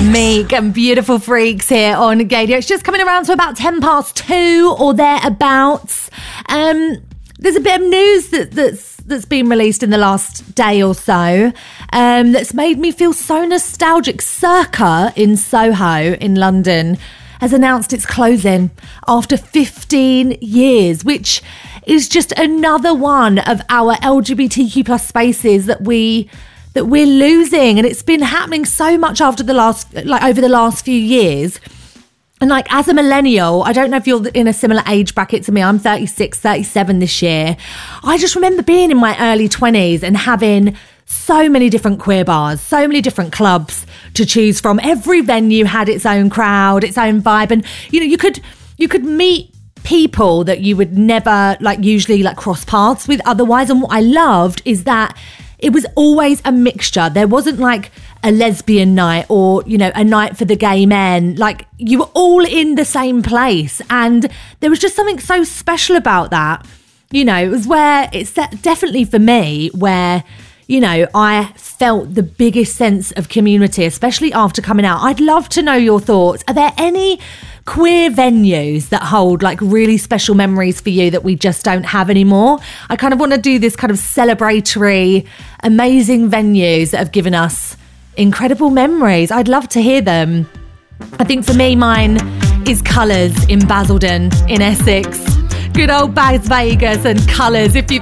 Meek and Beautiful Freaks here on Gaydio. It's just coming around to about 2:10 or thereabouts. There's a bit of news that's been released in the last day or so that's made me feel so nostalgic. Circa in Soho in London has announced its closing after 15 years, which is just another one of our LGBTQ plus spaces that we're losing. And it's been happening so much over the last few years. And as a millennial, I don't know if you're in a similar age bracket to me. I'm 36, 37 this year. I just remember being in my early 20s and having so many different queer bars, so many different clubs to choose from. Every venue had its own crowd, its own vibe. And, you could meet people that you would never usually cross paths with otherwise. And what I loved is that it was always a mixture. There wasn't a lesbian night or, a night for the gay men. You were all in the same place. And there was just something so special about that. It was where it's definitely for me where, I felt the biggest sense of community, especially after coming out. I'd love to know your thoughts. Are there any queer venues that hold really special memories for you that we just don't have anymore? I kind of want to do this kind of celebratory, amazing venues that have given us incredible memories. I'd love to hear them. I think for me, mine is Colours in Basildon in Essex. Good old Baz Vegas and Colours. If you've